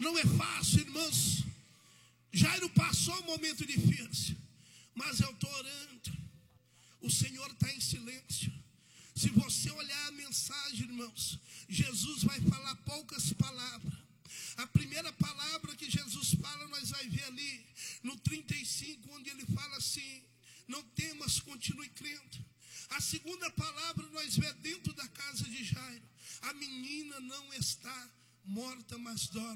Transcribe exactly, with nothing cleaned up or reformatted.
Não é fácil, irmãos. Jairo passou um momento difícil, mas eu estou orando. O Senhor está em silêncio. Se você olhar a mensagem, irmãos, Jesus vai falar poucas palavras. A primeira palavra que Jesus fala, nós vai ver ali no trinta e cinco, onde ele fala assim: não temas, continue crendo. A segunda palavra nós vemos dentro da casa de Jairo: a menina não está morta, mas dorme.